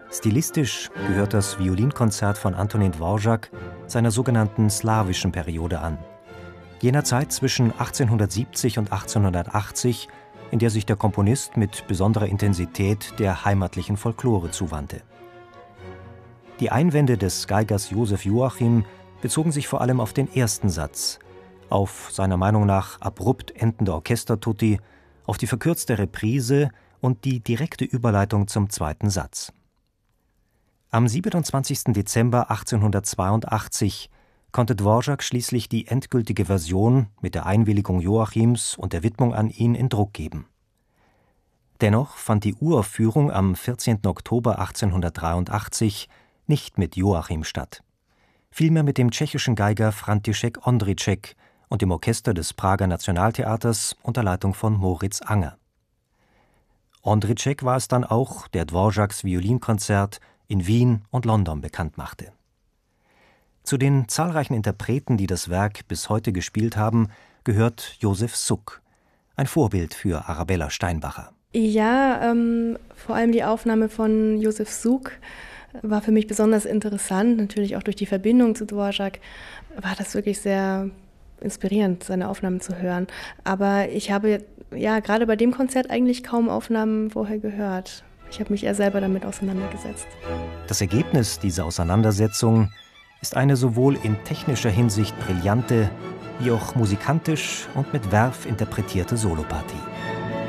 Stilistisch gehört das Violinkonzert von Antonín Dvořák seiner sogenannten slawischen Periode an, jener Zeit zwischen 1870 und 1880, in der sich der Komponist mit besonderer Intensität der heimatlichen Folklore zuwandte. Die Einwände des Geigers Josef Joachim bezogen sich vor allem auf den ersten Satz, auf seiner Meinung nach abrupt endende Orchestertutti, auf die verkürzte Reprise und die direkte Überleitung zum zweiten Satz. Am 27. Dezember 1882 konnte Dvořák schließlich die endgültige Version mit der Einwilligung Joachims und der Widmung an ihn in Druck geben. Dennoch fand die Uraufführung am 14. Oktober 1883 nicht mit Joachim statt, vielmehr mit dem tschechischen Geiger František Ondříček und dem Orchester des Prager Nationaltheaters unter Leitung von Moritz Anger. Ondříček war es dann auch, der Dvořáks Violinkonzert in Wien und London bekannt machte. Zu den zahlreichen Interpreten, die das Werk bis heute gespielt haben, gehört Josef Suk, ein Vorbild für Arabella Steinbacher. Ja, vor allem die Aufnahme von Josef Suk war für mich besonders interessant. Natürlich auch durch die Verbindung zu Dvořák war das wirklich sehr inspirierend, seine Aufnahmen zu hören. Aber ich habe gerade bei dem Konzert eigentlich kaum Aufnahmen vorher gehört. Ich habe mich eher selber damit auseinandergesetzt. Das Ergebnis dieser Auseinandersetzung ist eine sowohl in technischer Hinsicht brillante, wie auch musikantisch und mit Verve interpretierte Solopartie.